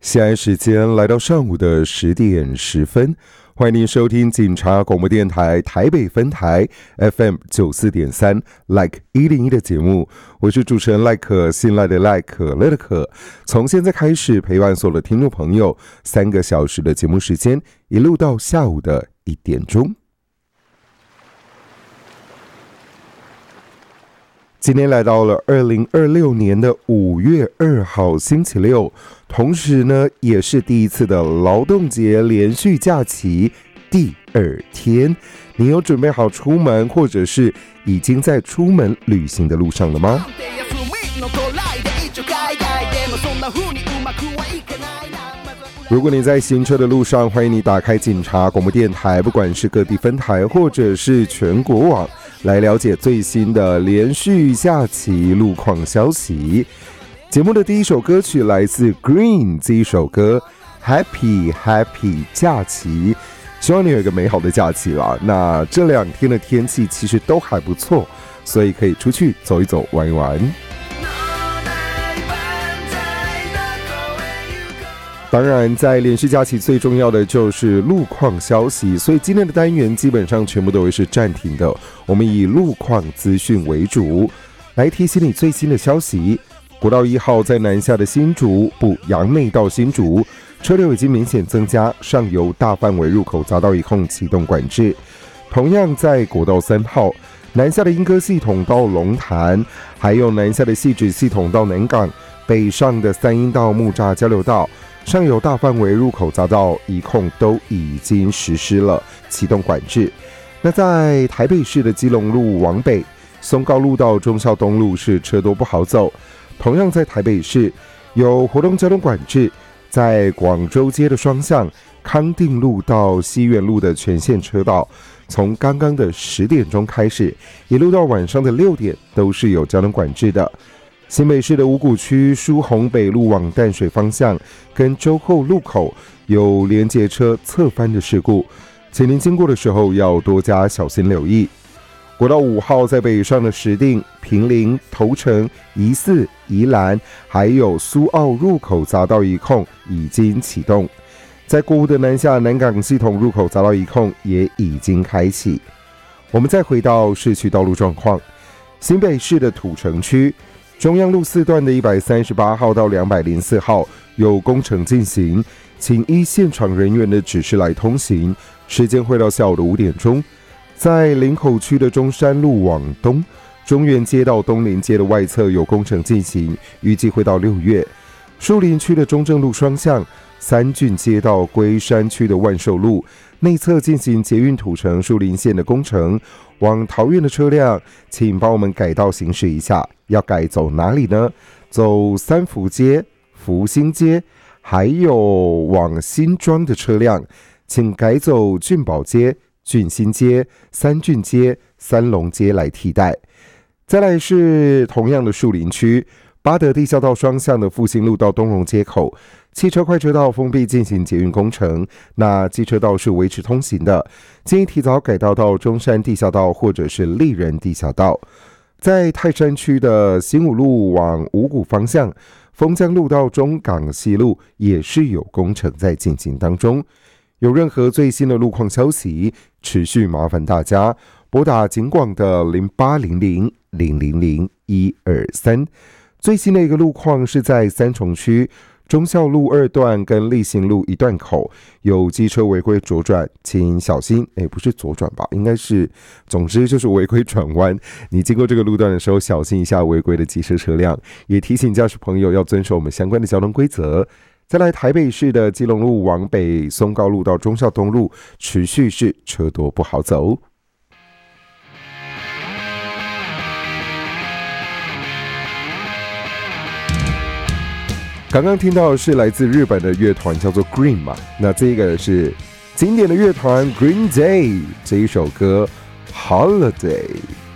现在时间来到上午的10点10分，欢迎您收听警察广播电台台北分台 FM 94.3 Like 101的节目，我是主持人赖可，信赖的赖，可乐的可。从现在开始陪伴所有的听众朋友3个小时的节目时间，一路到下午的1点钟。今天来到了2026年的5月2号星期六，同时呢也是第一次的劳动节连续假期第2天。你有准备好出门，或者是已经在出门旅行的路上了吗？如果你在行车的路上，欢迎你打开警察广播电台，不管是各地分台或者是全国网，来了解最新的连续假期路况消息。节目的第一首歌曲来自 Green 这一首歌 Happy Happy 假期，希望你有一个美好的假期啦。那这2天的天气其实都还不错，所以可以出去走一走玩一玩。当然在连续假期最重要的就是路况消息，所以今天的单元基本上全部都会是暂停的，我们以路况资讯为主，来提醒你最新的消息。国道1号在南下的新竹补杨内到新竹，车流已经明显增加，上游大范围入口匝道一控启动管制。同样在国道3号南下的莺歌系统到龙潭，还有南下的汐止系统到南港，北上的三鶯到木栅交流道，上游大范围入口匝道一控都已经实施了启动管制。那在台北市的基隆路往北，松高路到忠孝东路是车多不好走。同样在台北市有活动交通管制，在广州街的双向康定路到西园路的全线车道，从刚刚的10点钟开始，一路到晚上的6点都是有交通管制的。新北市的五股区疏洪北路往淡水方向跟洲后路口有连结车侧翻的事故，请您经过的时候要多加小心留意。国道5号在北上的石碇、坪林、头城、宜四、宜兰还有苏澳入口匝道一控已经启动，在国五的南下南港系统入口匝道一控也已经开启。我们再回到市区道路状况，新北市的土城区中央路4段的138号到204号有工程进行，请依现场人员的指示来通行，时间会到下午的5点钟。在林口区的中山路往东，中原街到东林街的外侧有工程进行，预计会到6月。树林区的中正路双向，三郡街到龟山区的万寿路内侧进行捷运土城树林线的工程，往桃园的车辆请帮我们改道行驶一下，要改走哪里呢？走三福街、福兴街，还有往新庄的车辆请改走俊宝街、俊新街、三郡街、三龙街来替代。再来是同样的树林区八德地下道双向的复兴路到东荣街口，汽车快车道封闭进行捷运工程，那机车道是维持通行的，建议提早改道到中山地下道或者是丽人地下道。在泰山区的新武路往五股方向，丰江路到中港西路也是有工程在进行当中。有任何最新的路况消息，持续麻烦大家拨打警广的0800-000-123。最新的一个路况是在三重区忠孝路2段跟立行路1段口有机车违规左转，请小心，不是左转吧，应该是，总之就是违规转弯，你经过这个路段的时候小心一下违规的机车车辆，也提醒驾驶朋友要遵守我们相关的交通规则。再来台北市的基隆路往北，松高路到忠孝东路持续是车多不好走。刚刚听到的是来自日本的乐团叫做 Green 嘛，那这个是经典的乐团 Green Day 这一首歌 Holiday。